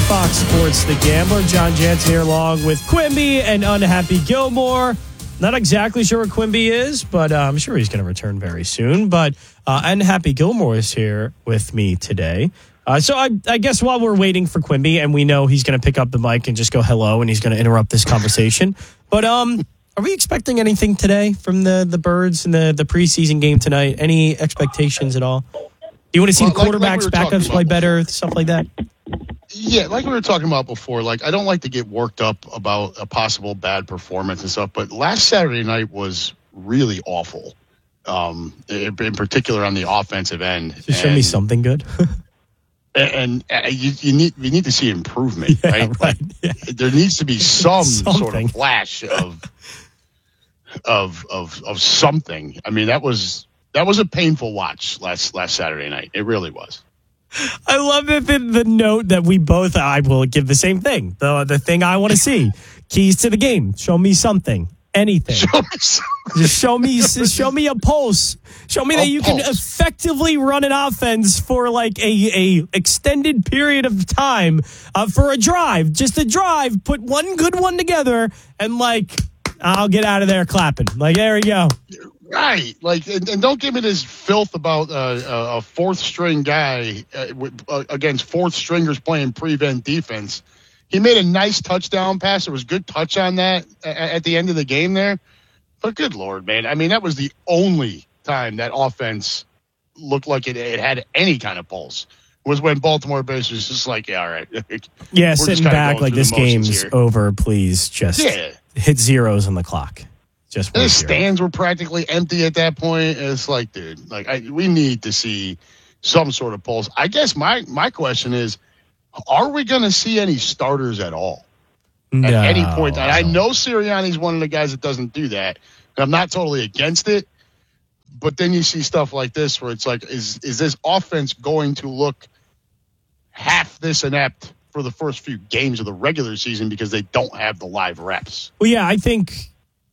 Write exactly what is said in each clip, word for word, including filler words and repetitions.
Fox Sports The Gambler. John Jansen here along with Quimby and Unhappy Gilmore. Not exactly sure where Quimby is, but uh, I'm sure he's going to return very soon. But uh, Unhappy Gilmore is here with me today. Uh, so I, I guess while we're waiting for Quimby, and we know he's going to pick up the mic and just go hello, and he's going to interrupt this conversation. But um, are we expecting anything today from the, the Birds in the, the preseason game tonight? Any expectations at all? Do you want to see well, the quarterbacks, like, like we backups play better, stuff like that? Yeah, like we were talking about before, like I don't like to get worked up about a possible bad performance and stuff, but last Saturday night was really awful, um, in particular on the offensive end. Just show and, me something good. and, and you, you need you need to see improvement, yeah, right? right. Yeah. There needs to be some something. sort of flash of of of of something. I mean, that was that was a painful watch last last Saturday night. It really was. I love it. The, the note that we both, I will give the same thing. The the thing I want to see. Keys to the game. Show me something. Anything. Show me something. Just show me, show me a pulse. Show me a that you pulse. Can effectively run an offense for like a, a extended period of time uh, for a drive. Just a drive. Put one good one together and like, I'll get out of there clapping. Like, there we go. Right, like, and, and don't give me this filth about uh, a fourth string guy uh, with, uh, against fourth stringers playing prevent defense. He made a nice touchdown pass. There was good touch on that at, at the end of the game there. But good Lord, man, I mean that was the only time that offense looked like it, it had any kind of pulse. Was when Baltimore basically was just like, yeah, all right, yeah, sitting back like this game's here. Over. Please just yeah. hit zeros on the clock. Just the stands were practically empty at that point. It's like, dude, like I, we need to see some sort of pulse. I guess my my question is, are we going to see any starters at all no. at any point? And I know Sirianni's one of the guys that doesn't do that. And I'm not totally against it, but then you see stuff like this where it's like, is is this offense going to look half this inept for the first few games of the regular season because they don't have the live reps? Well, yeah, I think.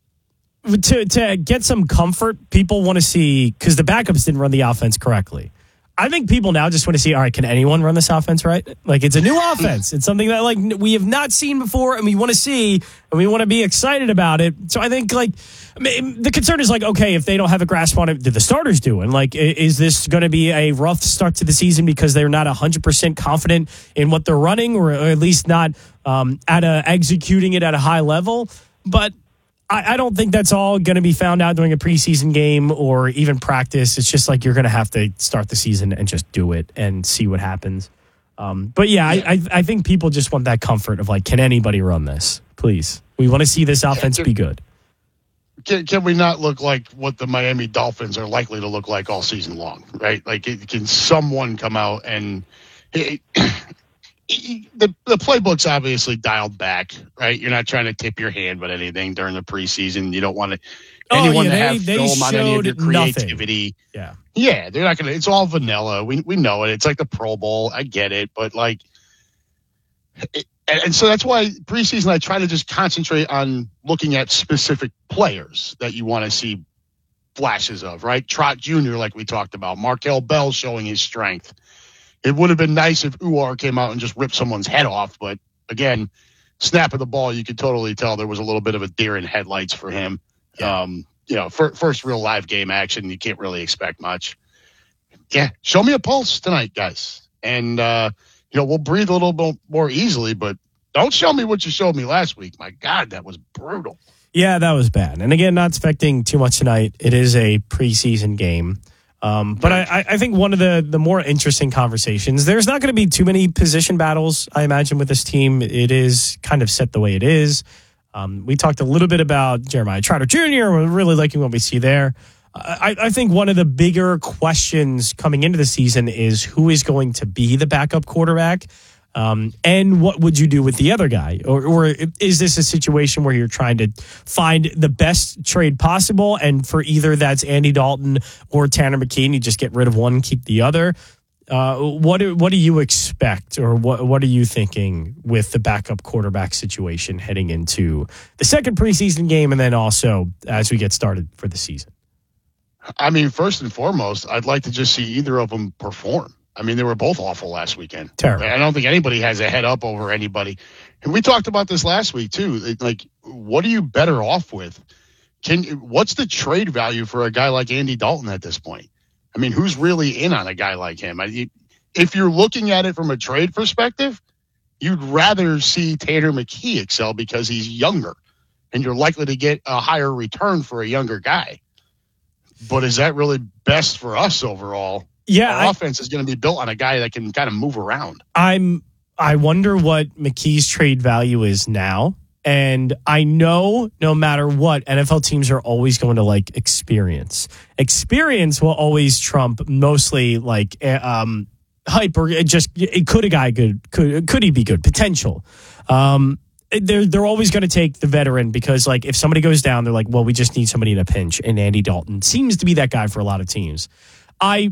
To to get some comfort, people want to see, because the backups didn't run the offense correctly. I think people now just want to see, all right, can anyone run this offense right? Like, it's a new offense. It's something that, like, we have not seen before, and we want to see, and we want to be excited about it. So I think, like, I mean, the concern is, like, okay, if they don't have a grasp on it, did the starters do? And, like, is this going to be a rough start to the season because they're not one hundred percent confident in what they're running, or at least not um, at a, executing it at a high level? But I, I don't think that's all going to be found out during a preseason game or even practice. It's just like you're going to have to start the season and just do it and see what happens. Um, but, yeah, yeah. I, I, I think people just want that comfort of, like, can anybody run this? Please. We want to see this offense yeah, be good. Can, can we not look like what the Miami Dolphins are likely to look like all season long, right? Like, it, can someone come out and it, The the playbook's obviously dialed back, right? You're not trying to tip your hand with anything during the preseason. You don't want to, anyone oh, yeah, to they, have they film on any of your creativity. Nothing. Yeah, yeah, they're not gonna. It's all vanilla. We we know it. It's like the Pro Bowl. I get it, but like, it, and, and so that's why preseason I try to just concentrate on looking at specific players that you want to see flashes of, right? Trot Junior, like we talked about, Markel Bell showing his strength. It would have been nice if U R came out and just ripped someone's head off. But, again, snap of the ball, you could totally tell there was a little bit of a deer in headlights for him. Yeah. Um, you know, for, first real live game action, you can't really expect much. Yeah, show me a pulse tonight, guys. And, uh, you know, we'll breathe a little bit more easily. But don't show me what you showed me last week. My God, that was brutal. Yeah, that was bad. And, again, not expecting too much tonight. It is a preseason game. Um, but I, I think one of the, the more interesting conversations, there's not going to be too many position battles, I imagine, with this team. It is kind of set the way it is. Um, we talked a little bit about Jeremiah Trotter Junior We're really liking what we see there. I, I think one of the bigger questions coming into the season is who is going to be the backup quarterback. Um, and what would you do with the other guy? Or, or is this a situation where you're trying to find the best trade possible, and for either that's Andy Dalton or Tanner McKee, you just get rid of one and keep the other? Uh, what do, what do you expect, or what what are you thinking with the backup quarterback situation heading into the second preseason game, and then also as we get started for the season? I mean, first and foremost, I'd like to just see either of them perform. I mean, they were both awful last weekend. Terrible. I don't think anybody has a head up over anybody. And we talked about this last week too. Like, what are you better off with? Can what's the trade value for a guy like Andy Dalton at this point? I mean, who's really in on a guy like him? I, if you're looking at it from a trade perspective, you'd rather see Tanner McKee excel because he's younger and you're likely to get a higher return for a younger guy. But is that really best for us overall? Yeah, Our I, offense is going to be built on a guy that can kind of move around. I'm. I wonder what McKee's trade value is now. And I know no matter what, N F L teams are always going to like experience. Experience will always trump mostly like um, hype or just it could a guy good could could he be good potential. Um, they're they're always going to take the veteran because like if somebody goes down, they're like, well, we just need somebody in a pinch, and Andy Dalton seems to be that guy for a lot of teams. I.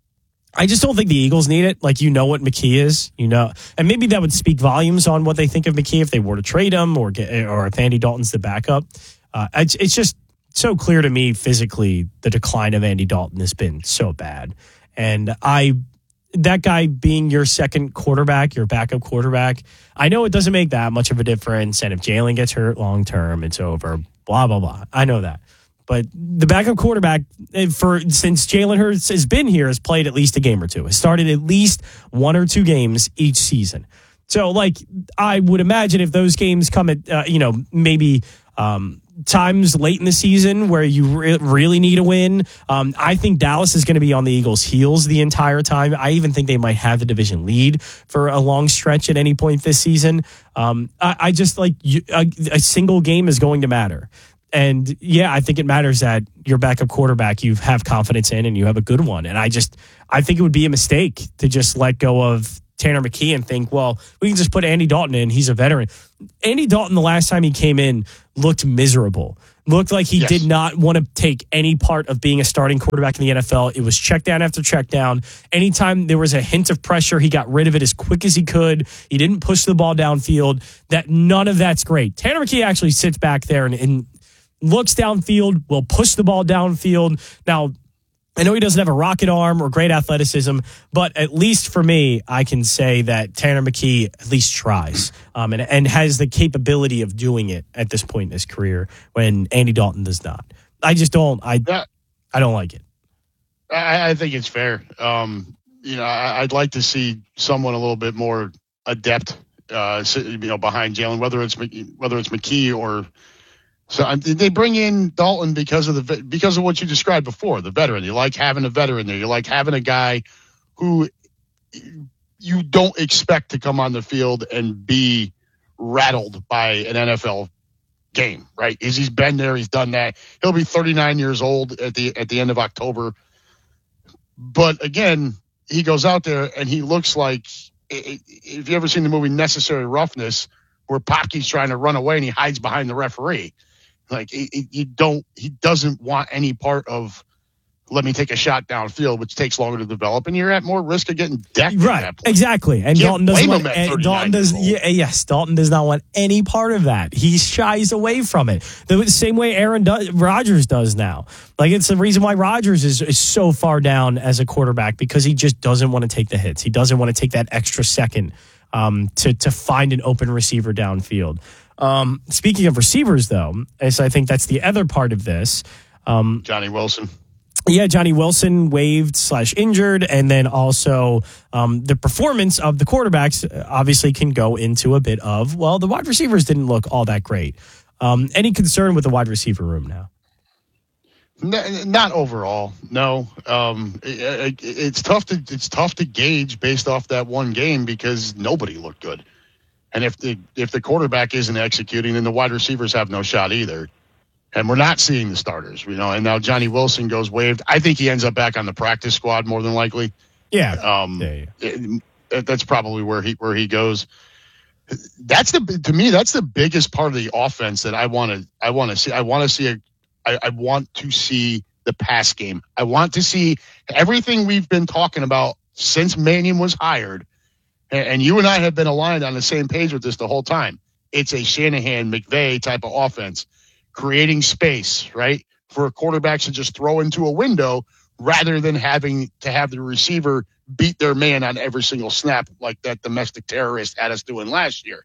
I just don't think the Eagles need it. Like, you know what McKee is, you know, and maybe that would speak volumes on what they think of McKee if they were to trade him or get, or if Andy Dalton's the backup. Uh, it's, it's just so clear to me physically the decline of Andy Dalton has been so bad. And I, that guy being your second quarterback, your backup quarterback, I know it doesn't make that much of a difference. And if Jalen gets hurt long term, it's over, blah, blah, blah. I know that. But the backup quarterback, for since Jalen Hurts has been here, has played at least a game or two. Has started at least one or two games each season. So, like, I would imagine if those games come at, uh, you know, maybe um, times late in the season where you re- really need a win, um, I think Dallas is going to be on the Eagles' heels the entire time. I even think they might have the division lead for a long stretch at any point this season. Um, I, I just, like, you, a, a single game is going to matter. And yeah, I think it matters that your backup quarterback you have confidence in and you have a good one. And I just, I think it would be a mistake to just let go of Tanner McKee and think, well, we can just put Andy Dalton in. He's a veteran. Andy Dalton, the last time he came in, looked miserable. Looked like he yes. did not want to take any part of being a starting quarterback in the N F L. It was check down after check down. Anytime there was a hint of pressure, he got rid of it as quick as he could. He didn't push the ball downfield. That none of that's great. Tanner McKee actually sits back there and, and looks downfield, will push the ball downfield. Now, I know he doesn't have a rocket arm or great athleticism, but at least for me, I can say that Tanner McKee at least tries um, and, and has the capability of doing it at this point in his career when Andy Dalton does not. I just don't. I yeah. I don't like it. I, I think it's fair. Um, you know, I, I'd like to see someone a little bit more adept, uh, you know, behind Jalen, whether it's whether it's McKee or. So um, they bring in Dalton because of the because of what you described before, the veteran. You like having a veteran there. You like having a guy who you don't expect to come on the field and be rattled by an N F L game, right? He's, he's been there. He's done that. He'll be thirty-nine years old at the at the end of October. But again, he goes out there and he looks like, if you ever seen the movie Necessary Roughness, where Pocky's trying to run away and he hides behind the referee. Like, you don't, he doesn't want any part of, let me take a shot downfield, which takes longer to develop, and you're at more risk of getting decked. Right, exactly. And Dalton doesn't want, and Dalton does, yeah, yes, Dalton does not want any part of that. He shies away from it. The same way Aaron does, Rodgers does now. Like, it's the reason why Rodgers is, is so far down as a quarterback, because he just doesn't want to take the hits. He doesn't want to take that extra second um, to, to find an open receiver downfield. Um, speaking of receivers, though, as I think that's the other part of this. Um, Johnny Wilson. Yeah, Johnny Wilson waived slash injured, and then also um, the performance of the quarterbacks obviously can go into a bit of, well, the wide receivers didn't look all that great. Um, any concern with the wide receiver room now? Not overall, no. Um, it, it, it's tough to it's tough to gauge based off that one game because nobody looked good. And if the if the quarterback isn't executing, then the wide receivers have no shot either. And we're not seeing the starters, you know. And now Johnny Wilson goes waived. I think he ends up back on the practice squad more than likely. Yeah, um, yeah, yeah. It, that's probably where he where he goes. That's the to me that's the biggest part of the offense that I want to I want to see. I want to see a I, I want to see the pass game. I want to see everything we've been talking about since Mannion was hired. And you and I have been aligned on the same page with this the whole time. It's a Shanahan, McVay type of offense, creating space, right, for quarterbacks to just throw into a window rather than having to have the receiver beat their man on every single snap like that domestic terrorist had us doing last year.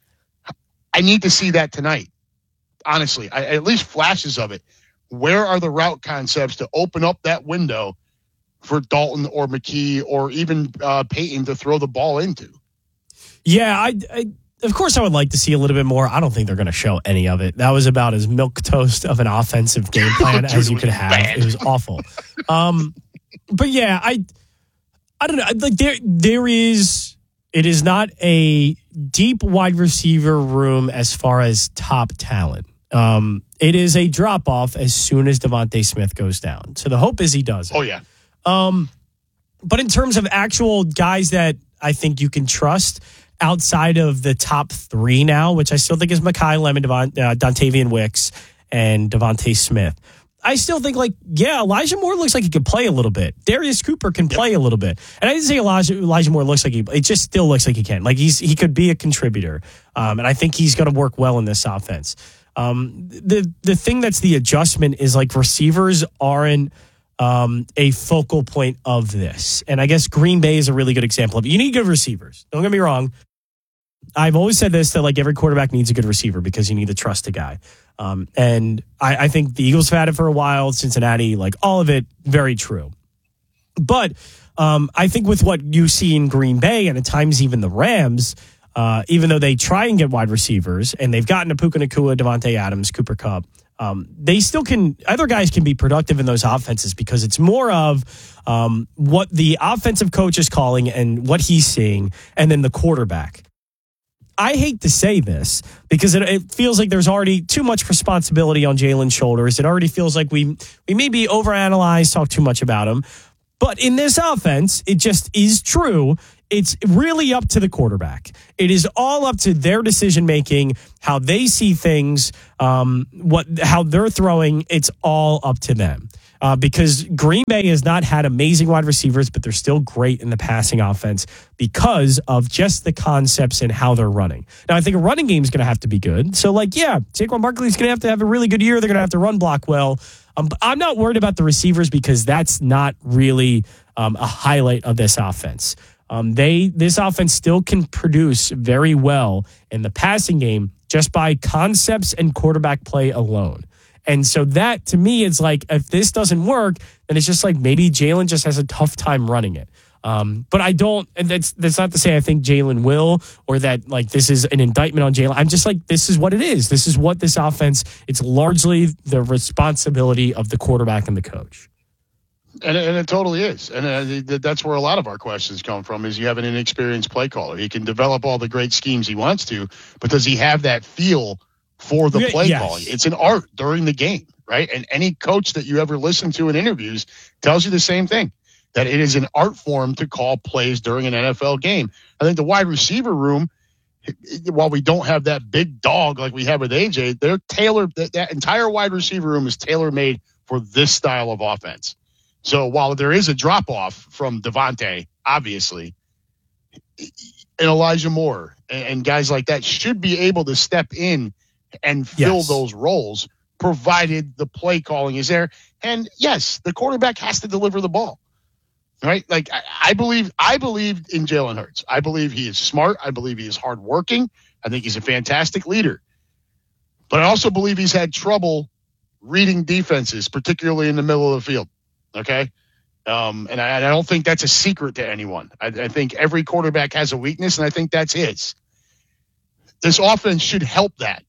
I need to see that tonight. Honestly, I, at least flashes of it. Where are the route concepts to open up that window for Dalton or McKee or even uh, Peyton to throw the ball into? Yeah, I, I of course I would like to see a little bit more. I don't think they're going to show any of it. That was about as milquetoast of an offensive game plan as you could have. Bad. It was awful. Um, but yeah, I I don't know. Like there there is it is not a deep wide receiver room as far as top talent. Um, it is a drop off as soon as Devontae Smith goes down. So the hope is he does it. Oh yeah. Um, but in terms of actual guys that I think you can trust outside of the top three now, which I still think is Mekhi Lemon, Devon, uh, Dontavian Wicks, and Devontae Smith. I still think, like, yeah, Elijah Moore looks like he could play a little bit. Darius Cooper can play yep. a little bit. And I didn't say Elijah, Elijah Moore looks like he, it just still looks like he can. Like, he's he could be a contributor. Um, and I think he's going to work well in this offense. Um, the, the thing that's the adjustment is, like, receivers aren't um, a focal point of this. And I guess Green Bay is a really good example of it. You need good receivers. Don't get me wrong. I've always said this, that like every quarterback needs a good receiver because you need to trust a guy. Um, and I, I think the Eagles have had it for a while, Cincinnati, like all of it, very true. But um, I think with what you see in Green Bay and at times even the Rams, uh, even though they try and get wide receivers and they've gotten a Puka Nacua, Devontae Adams, Cooper Kupp, um, they still can, other guys can be productive in those offenses because it's more of um, what the offensive coach is calling and what he's seeing and then the quarterback. I hate to say this because it, it feels like there's already too much responsibility on Jalen's shoulders. It already feels like we we maybe overanalyze, talk too much about him. But in this offense, it just is true. It's really up to the quarterback. It is all up to their decision making, how they see things, um, what how they're throwing. It's all up to them. Uh, because Green Bay has not had amazing wide receivers, but they're still great in the passing offense because of just the concepts and how they're running. Now, I think a running game is going to have to be good. So, like, yeah, Saquon Barkley is going to have to have a really good year. They're going to have to run block well. Um, but I'm not worried about the receivers because that's not really um, a highlight of this offense. Um, they this offense still can produce very well in the passing game just by concepts and quarterback play alone. And so that, to me, is like, if this doesn't work, then it's just like maybe Jalen just has a tough time running it. Um, but I don't, and that's that's not to say I think Jalen will or that, like, this is an indictment on Jalen. I'm just like, this is what it is. This is what this offense, it's largely the responsibility of the quarterback and the coach. And, and it totally is. And uh, that's where a lot of our questions come from is you have an inexperienced play caller. He can develop all the great schemes he wants to, but does he have that feel for the play yes. calling? It's an art during the game, right? And any coach that you ever listen to in interviews tells you the same thing, that it is an art form to call plays during an N F L game. I think the wide receiver room, while we don't have that big dog like we have with A J, they're tailored. That, that entire wide receiver room is tailor-made for this style of offense. So while there is a drop-off from Devontae, obviously, and Elijah Moore and, and guys like that should be able to step in and fill yes. those roles, provided the play calling is there. And yes, the quarterback has to deliver the ball, right? Like I, I believe, I believe in Jalen Hurts. I believe he is smart. I believe he is hardworking. I think he's a fantastic leader, but I also believe he's had trouble reading defenses, particularly in the middle of the field. Okay. Um, and I, I don't think that's a secret to anyone. I, I think every quarterback has a weakness, and I think that's his. This offense should help that.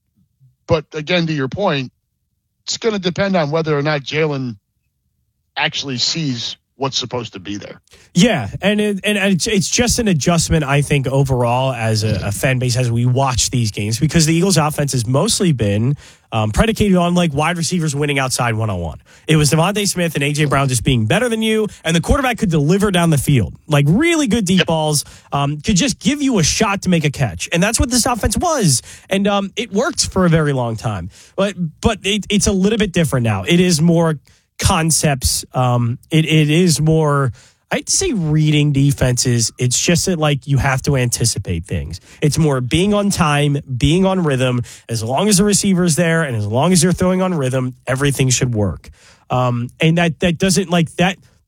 But again, to your point, it's going to depend on whether or not Jalen actually sees what's supposed to be there. Yeah, and it, and it's, it's just an adjustment, I think, overall as a, a fan base as we watch these games, because the Eagles' offense has mostly been um, predicated on like wide receivers winning outside one-on-one. It was Devontae Smith and A J Brown just being better than you, and the quarterback could deliver down the field. Like really good deep yep. balls, um, could just give you a shot to make a catch. And that's what this offense was. And um, it worked for a very long time. But, but it, it's a little bit different now. It is more concepts. Um, it, it is more, I'd say reading defenses. It's just that like you have to anticipate things. It's more being on time, being on rhythm. As long as the receiver's there and as long as you're throwing on rhythm, everything should work. Um, and that, that doesn't like that.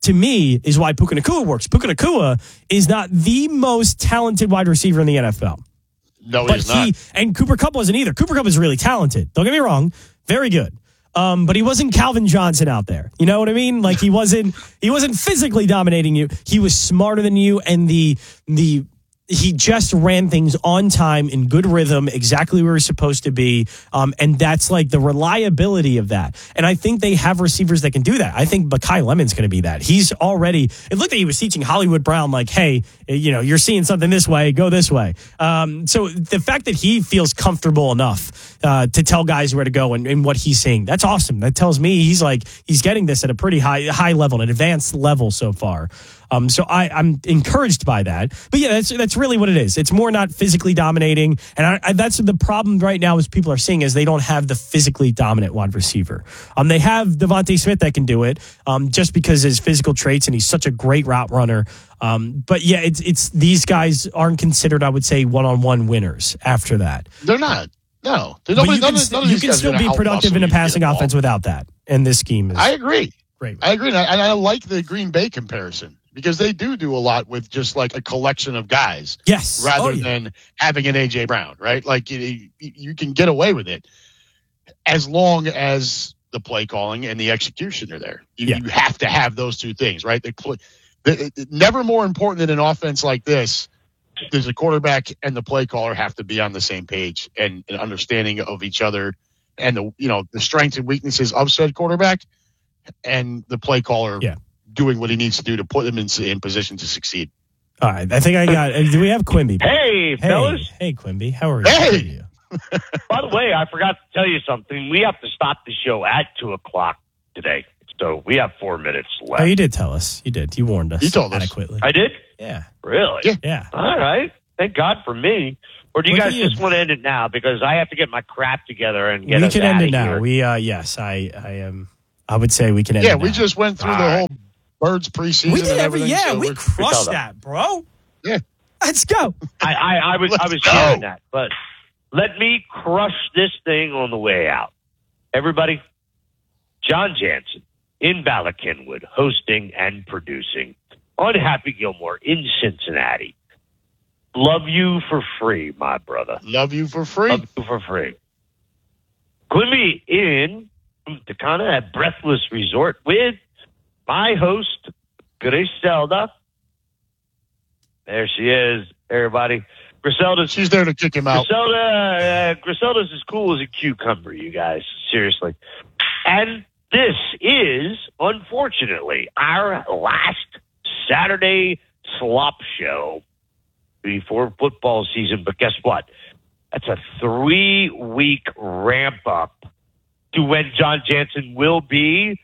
to me, is why Puka Nacua works. Puka Nacua is not the most talented wide receiver in the N F L. No, but he's not. He, and Cooper Kupp wasn't either. Cooper Kupp is really talented. Don't get me wrong. Very good. Um, but he wasn't Calvin Johnson out there. You know what I mean? Like he wasn't he wasn't physically dominating you. He was smarter than you, and the the he just ran things on time in good rhythm, exactly where he's supposed to be. Um, and that's like the reliability of that. And I think they have receivers that can do that. I think Bakai Lemon's going to be that. He's already, it looked like he was teaching Hollywood Brown, like, hey, you know, you're seeing something this way, go this way. Um, so the fact that he feels comfortable enough uh, to tell guys where to go and, and what he's seeing, that's awesome. That tells me he's like, he's getting this at a pretty high, high level, an advanced level so far. Um, so I, I'm encouraged by that. But yeah, that's that's really what it is. It's more not physically dominating. And I, I, that's the problem right now is people are seeing is they don't have the physically dominant wide receiver. Um, they have Devontae Smith that can do it um, just because of his physical traits, and he's such a great route runner. Um, but yeah, it's it's these guys aren't considered, I would say, one-on-one winners after that. They're not. No. Nobody, but you none can, of, st- none of you these can guys still are be gonna productive out-muscle in a you to passing get the offense ball. without that. And this scheme is I agree. great. I agree. And I, and I like the Green Bay comparison because they do do a lot with just like a collection of guys. Yes. Rather Oh, yeah. than having an A J Brown, right? Like you, you can get away with it as long as the play calling and the execution are there. You, Yeah. you have to have those two things, right? The, the, the, never more important than an offense like this. There's a quarterback and the play caller have to be on the same page and an understanding of each other and the you know the strengths and weaknesses of said quarterback and the play caller Yeah. doing what he needs to do to put them in, in position to succeed. All right. I think I got Do we have Quimby? Hey, Hey, fellas. hey, Quimby. How are you? Hey! How are you? By the way, I forgot to tell you something. We have to stop the show at two o'clock today. So we have four minutes left. Oh, you did tell us. You did. You warned us. You told us. adequately. I did? Yeah. Really? Yeah. Yeah. All right. Thank God for me. Or do you Look at guys you. just want to end it now? Because I have to get my crap together and get We us can end outta it now. here. We uh yes, I I am I would say we can end Yeah, it we now. just went through All the right. whole Birds preseason. We did and every everything, yeah, so we we're- crushed we that, bro. Yeah. Let's go. I, I, I was I was Let's go. hearing that. But let me crush this thing on the way out. Everybody, John Jansen in Bala Kenwood, hosting and producing on Happy Gilmore in Cincinnati. Love you for free, my brother. Love you for free. Love you for free. Quimby in Takana at Breathless Resort with my host, Griselda. There she is, everybody. Griselda's She's there to kick him out. Griselda, uh, Griselda's as cool as a cucumber, you guys. Seriously. And this is, unfortunately, our last Saturday slop show before football season. But guess what? That's a three-week ramp-up to when John Jansen will be.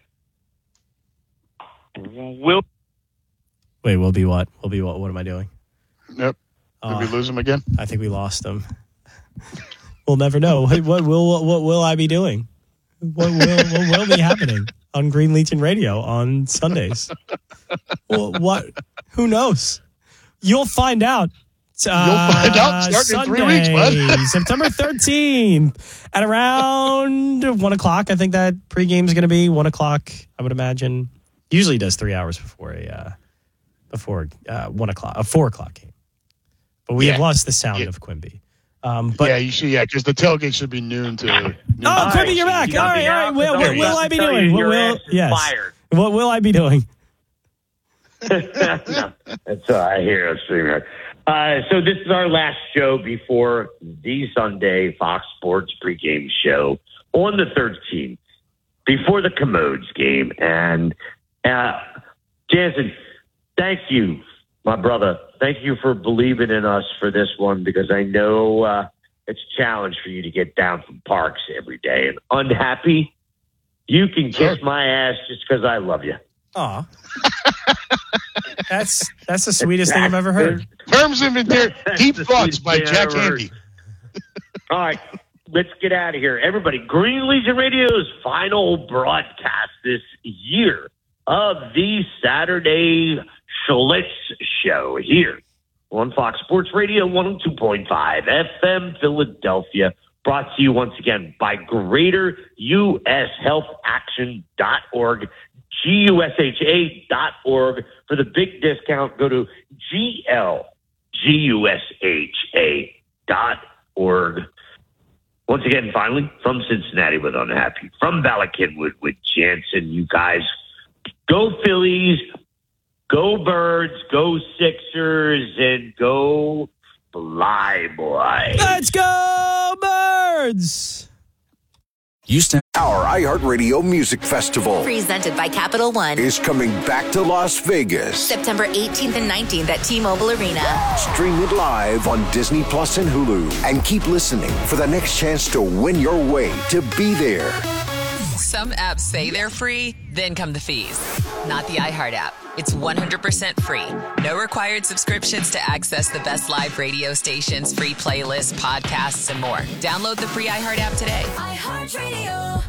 Will Wait, we'll be what? We'll be what? What am I doing? Yep. Did Uh, we lose him again? I think we lost him. We'll never know. Hey, what will what, what will I be doing? What will what will be happening on Green Legion Radio on Sundays? Well, what? Who knows? You'll find out. Uh, You'll find out starting in three weeks, bud. September thirteenth at around one o'clock. I think that pregame is going to be one o'clock. I would imagine. Usually does three hours before a uh, before uh, one o'clock, a four o'clock game. But we Yeah. have lost the sound Yeah. of Quimby. Um, but yeah, you should. Yeah, because the tailgate should be noon to. Noon oh, to Quimby, you're two. back. You All got right, me all right. out. What, what Sorry, will I be tell you doing? What your will ass is yes? fired. What will I be doing? No, that's all I hear. Us sitting there. Uh, so this is our last show before the Sunday Fox Sports pregame show on the thirteenth, before the Commodes game. And uh, Jansen, thank you, my brother. Thank you for believing in us for this one, because I know uh, it's a challenge for you to get down from Parks every day. And unhappy, you can Sure. kiss my ass just because I love you. Aw. That's that's the sweetest thing I've ever heard. Terms of endearment. Deep The Thoughts sweetest by thing I've Jack ever heard. Handy. All right, let's get out of here. Everybody, Green Legion Radio's final broadcast this year of the Saturday Schlitz Show here on Fox Sports Radio one oh two point five F M Philadelphia. Brought to you once again by Greater U S Health Action dot org. G U S H A dot org. For the big discount, go to G L G U S H A dot org. Once again, finally, from Cincinnati with Unhappy, from Bala Cynwyd with Jansen, you guys, go Phillies, go Birds, go Sixers, and go Fly Boys. Let's go Birds! Houston. Our iHeartRadio Music Festival, presented by Capital One, is coming back to Las Vegas. September eighteenth and nineteenth at T-Mobile Arena. Stream it live on Disney Plus and Hulu. And keep listening for the next chance to win your way to be there. Some apps say they're free, then come the fees. Not the iHeart app. It's one hundred percent free. No required subscriptions to access the best live radio stations, free playlists, podcasts, and more. Download the free iHeart app today. iHeartRadio.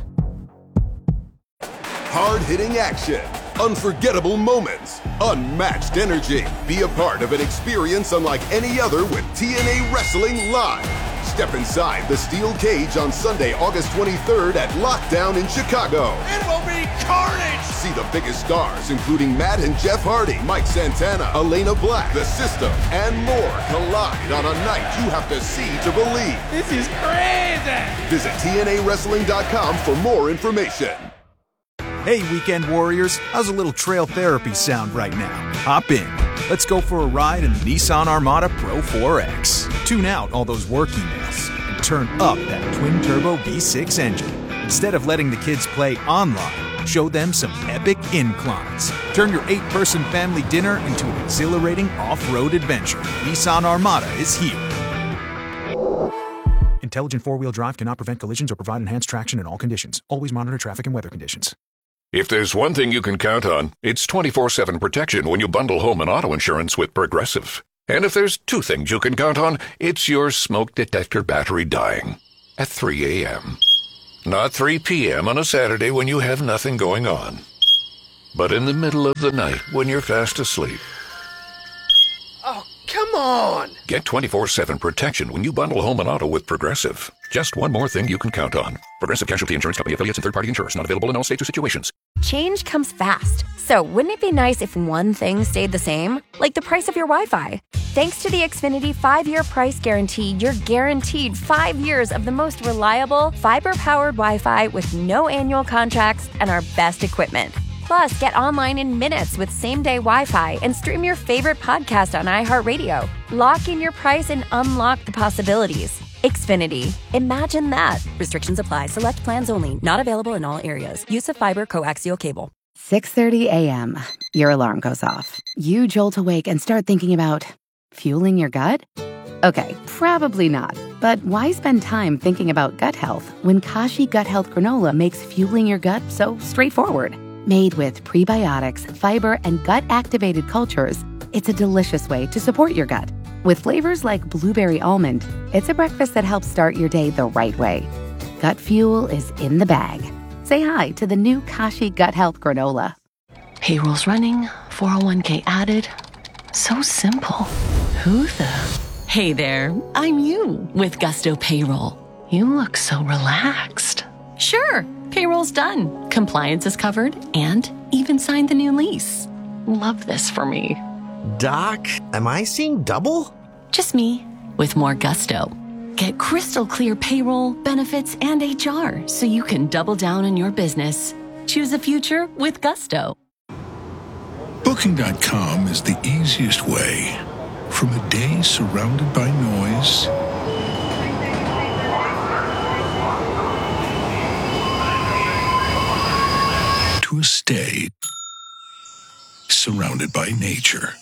Hard-hitting action, unforgettable moments, unmatched energy. Be a part of an experience unlike any other with T N A Wrestling Live. Step inside the steel cage on Sunday, August twenty-third at Lockdown in Chicago. It will be carnage! See the biggest stars, including Matt and Jeff Hardy, Mike Santana, Elena Black, The System, and more collide on a night you have to see to believe. This is crazy! Visit T N A wrestling dot com for more information. Hey, Weekend Warriors, how's a little trail therapy sound right now? Hop in. Let's go for a ride in the Nissan Armada Pro four X. Tune out all those work emails and turn up that twin-turbo V six engine. Instead of letting the kids play online, show them some epic inclines. Turn your eight-person family dinner into an exhilarating off-road adventure. Nissan Armada is here. Intelligent four-wheel drive cannot prevent collisions or provide enhanced traction in all conditions. Always monitor traffic and weather conditions. If there's one thing you can count on, it's twenty-four seven protection when you bundle home and auto insurance with Progressive. And if there's two things you can count on, it's your smoke detector battery dying at three a.m. Not three p.m. on a Saturday when you have nothing going on, but in the middle of the night when you're fast asleep. Oh, come on! Get twenty-four seven protection when you bundle home and auto with Progressive. Just one more thing you can count on. Progressive Casualty Insurance Company, affiliates, and third-party insurers. Not available in all states or situations. Change comes fast. So wouldn't it be nice if one thing stayed the same? Like the price of your Wi-Fi. Thanks to the Xfinity five-year price guarantee, you're guaranteed five years of the most reliable, fiber-powered Wi-Fi with no annual contracts and our best equipment. Plus, get online in minutes with same-day Wi-Fi and stream your favorite podcast on iHeartRadio. Lock in your price and unlock the possibilities. Xfinity. Imagine that. Restrictions apply. Select plans only. Not available in all areas. Use of fiber coaxial cable. six thirty a.m. Your alarm goes off. You jolt awake and start thinking about fueling your gut? Okay, probably not. But why spend time thinking about gut health when Kashi Gut Health Granola makes fueling your gut so straightforward? Made with prebiotics, fiber, and gut-activated cultures, it's a delicious way to support your gut. With flavors like blueberry almond, it's a breakfast that helps start your day the right way. Gut fuel is in the bag. Say hi to the new Kashi Gut Health Granola. Payroll's running, four oh one k added. So simple. Who the? Hey there, I'm you with Gusto Payroll. You look so relaxed. Sure, payroll's done. Compliance is covered and even signed the new lease. Love this for me. Doc, am I seeing double? Just me, with more gusto. Get crystal clear payroll, benefits, and H R so you can double down on your business. Choose a future with gusto. Booking dot com is the easiest way. From a day surrounded by noise to a stay surrounded by nature.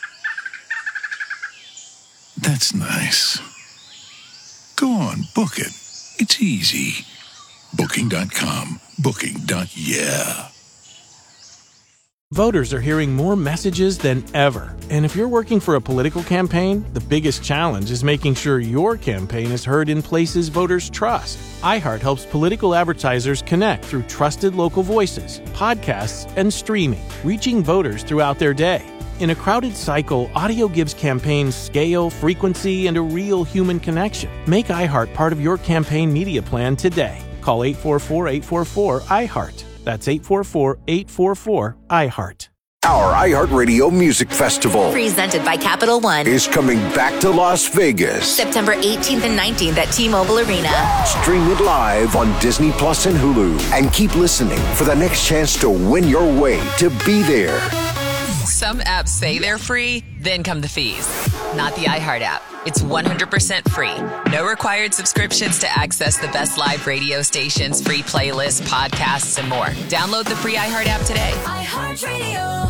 That's nice. Go on, book it. It's easy. Booking dot com. Booking. Yeah. Voters are hearing more messages than ever. And if you're working for a political campaign, the biggest challenge is making sure your campaign is heard in places voters trust. iHeart helps political advertisers connect through trusted local voices, podcasts, and streaming, reaching voters throughout their day. In a crowded cycle, audio gives campaigns scale, frequency, and a real human connection. Make iHeart part of your campaign media plan today. Call eight four four, eight four four, I heart. That's eight four four, eight four four, I heart. Our iHeartRadio Music Festival Presented by Capital One is coming back to Las Vegas. September eighteenth and nineteenth at T-Mobile Arena. Stream it live on Disney Plus and Hulu. And keep listening for the next chance to win your way to be there. Some apps say they're free, then come the fees. Not the iHeart app. It's one hundred percent free. No required subscriptions to access the best live radio stations, free playlists, podcasts, and more. Download the free iHeart app today. iHeartRadio.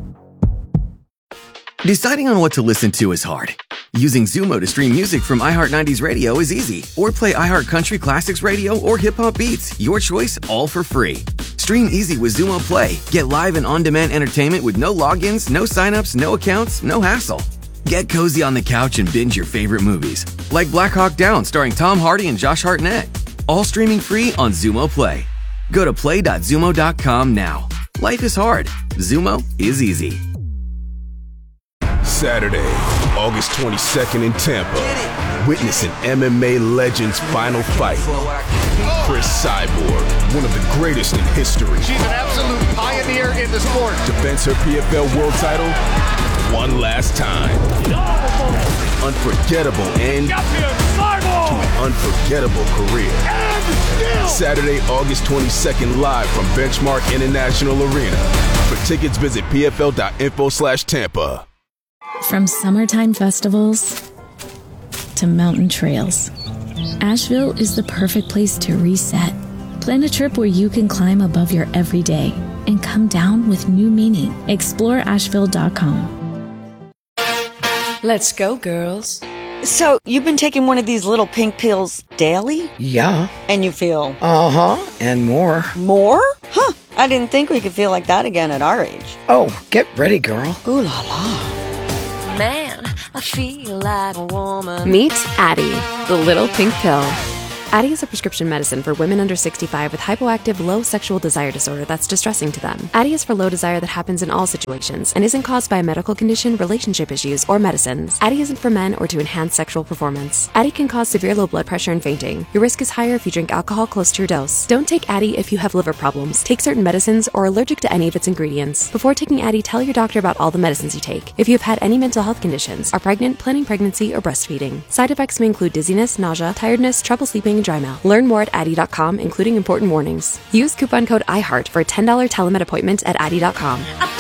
Deciding on what to listen to is hard. Using Zumo to stream music from iHeart nineties Radio is easy. Or play iHeart Country Classics Radio or Hip Hop Beats. Your choice, all for free. Stream easy with Zumo Play. Get live and on-demand entertainment with no logins, no signups, no accounts, no hassle. Get cozy on the couch and binge your favorite movies, like Black Hawk Down starring Tom Hardy and Josh Hartnett. All streaming free on Zumo Play. Go to play dot zumo dot com now. Life is hard. Zumo is easy. Saturday, August twenty-second in Tampa. Witness an M M A legend's final fight. Chris Cyborg, one of the greatest in history. She's an absolute pioneer in the sport. Defends her P F L world title one last time. Unforgettable end to an unforgettable career. Saturday, August twenty-second, live from Benchmark International Arena. For tickets, visit P F L dot info slash Tampa. From summertime festivals to mountain trails, Asheville is the perfect place to reset. Plan a trip where you can climb above your everyday and come down with new meaning. Explore Asheville dot com. Let's go, girls. So, you've been taking one of these little pink pills daily? Yeah. And you feel? Uh-huh, and more. More? Huh, I didn't think we could feel like that again at our age. Oh, get ready, girl. Ooh la la. Man, I feel like a woman. Meet Addie, the little pink pill. Addie is a prescription medicine for women under sixty-five with hypoactive low sexual desire disorder that's distressing to them. Addie is for low desire that happens in all situations and isn't caused by a medical condition, relationship issues, or medicines. Addie isn't for men or to enhance sexual performance. Addie can cause severe low blood pressure and fainting. Your risk is higher if you drink alcohol close to your dose. Don't take Addie if you have liver problems, take certain medicines, or are allergic to any of its ingredients. Before taking Addie, tell your doctor about all the medicines you take. If you have had any mental health conditions, are pregnant, planning pregnancy, or breastfeeding. Side effects may include dizziness, nausea, tiredness, trouble sleeping, and dry mouth. Learn more at Addie dot com, including important warnings. Use coupon code iHeart for a ten dollars telemed appointment at Addie dot com.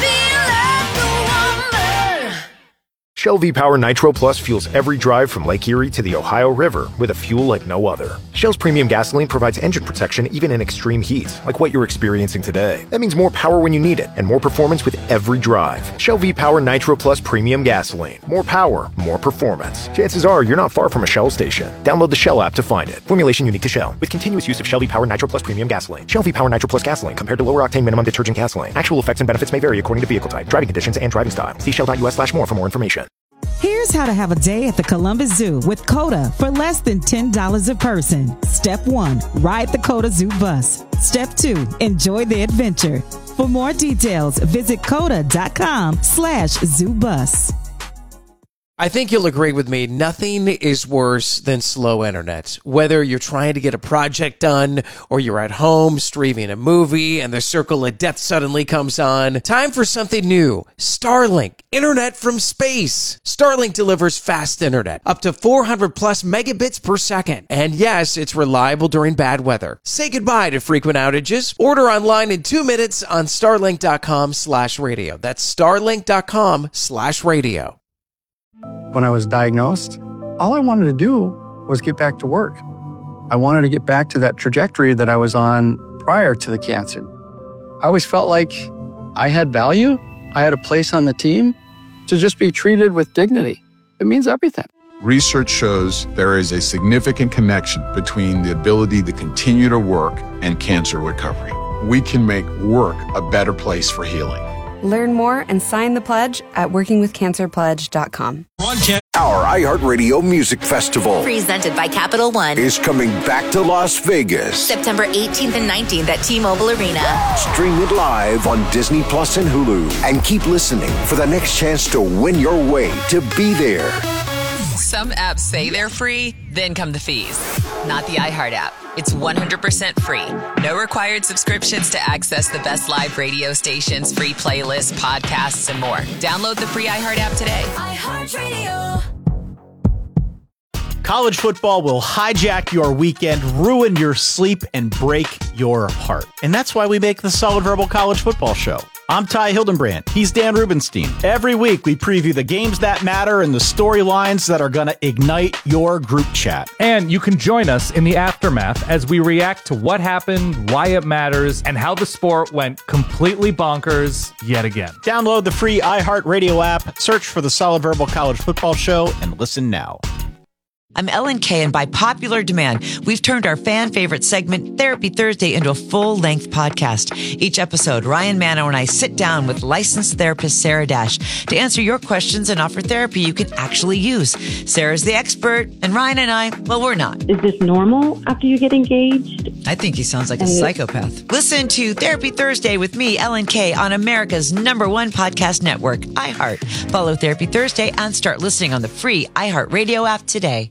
Shell V-Power Nitro Plus fuels every drive from Lake Erie to the Ohio River with a fuel like no other. Shell's premium gasoline provides engine protection even in extreme heat, like what you're experiencing today. That means more power when you need it, and more performance with every drive. Shell V-Power Nitro Plus Premium Gasoline. More power, more performance. Chances are you're not far from a Shell station. Download the Shell app to find it. Formulation unique to Shell, with continuous use of Shell V-Power Nitro Plus Premium Gasoline. Shell V-Power Nitro Plus Gasoline compared to lower octane minimum detergent gasoline. Actual effects and benefits may vary according to vehicle type, driving conditions, and driving style. See shell dot U S slash more for more information. Here's how to have a day at the Columbus Zoo with COTA for less than ten dollars a person. Step one, ride the COTA Zoo bus. Step two, enjoy the adventure. For more details, visit COTA dot com slash zoo bus. I think you'll agree with me. Nothing is worse than slow internet. Whether you're trying to get a project done or you're at home streaming a movie and the circle of death suddenly comes on. Time for something new. Starlink. Internet from space. Starlink delivers fast internet. Up to four hundred plus megabits per second. And yes, it's reliable during bad weather. Say goodbye to frequent outages. Order online in two minutes on starlink dot com slash radio. That's starlink dot com slash radio. When I was diagnosed, all I wanted to do was get back to work. I wanted to get back to that trajectory that I was on prior to the cancer. I always felt like I had value. I had a place on the team to just be treated with dignity. It means everything. Research shows there is a significant connection between the ability to continue to work and cancer recovery. We can make work a better place for healing. Learn more and sign the pledge at working with cancer pledge dot com. Our iHeartRadio Music Festival Presented by Capital One is coming back to Las Vegas. September eighteenth and nineteenth at T-Mobile Arena. Stream it live on Disney Plus and Hulu. And keep listening for the next chance to win your way to be there. Some apps say they're free, then come the fees. Not the iHeart app. It's one hundred percent free. No required subscriptions to access the best live radio stations, free playlists, podcasts, and more. Download the free iHeart app today. iHeartRadio. College football will hijack your weekend, ruin your sleep, and break your heart. And that's why we make the Solid Verbal College Football Show. I'm Ty Hildenbrand. He's Dan Rubenstein. Every week, we preview the games that matter and the storylines that are going to ignite your group chat. And you can join us in the aftermath as we react to what happened, why it matters, and how the sport went completely bonkers yet again. Download the free iHeartRadio app, search for the Solid Verbal College Football Show, and listen now. I'm Ellen Kay, and by popular demand, we've turned our fan favorite segment, Therapy Thursday, into a full-length podcast. Each episode, Ryan Manno and I sit down with licensed therapist Sarah Dash to answer your questions and offer therapy you can actually use. Sarah's the expert, and Ryan and I, well, we're not. Is this normal after you get engaged? I think he sounds like a psychopath. Listen to Therapy Thursday with me, Ellen Kay, on America's number one podcast network, iHeart. Follow Therapy Thursday and start listening on the free iHeartRadio app today.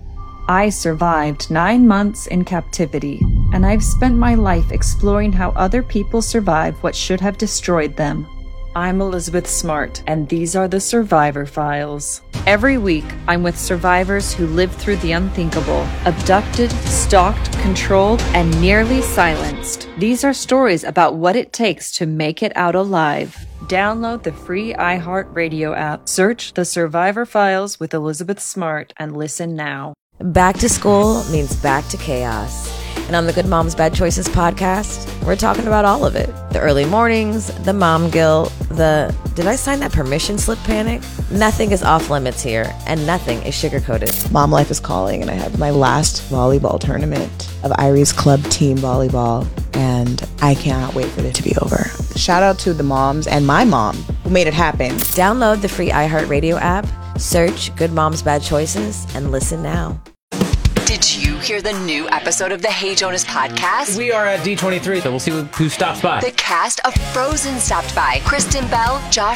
I survived nine months in captivity, and I've spent my life exploring how other people survive what should have destroyed them. I'm Elizabeth Smart, and these are the Survivor Files. Every week, I'm with survivors who lived through the unthinkable, abducted, stalked, controlled, and nearly silenced. These are stories about what it takes to make it out alive. Download the free iHeartRadio app, search The Survivor Files with Elizabeth Smart, and listen now. Back to school means back to chaos. And on the Good Moms Bad Choices podcast, we're talking about all of it. The early mornings, the mom guilt, the did I sign that permission slip panic? Nothing is off limits here, and nothing is sugar-coated. Mom life is calling, and I have my last volleyball tournament of Irie's club team volleyball, and I cannot wait for it to be over. Shout out to the moms and my mom who made it happen. Download the free iHeartRadio app, search Good Moms Bad Choices, and listen now. Did you hear the new episode of the Hey Jonas podcast? We are at D twenty-three, so we'll see who stops by. The cast of Frozen stopped by. Kristen Bell, Josh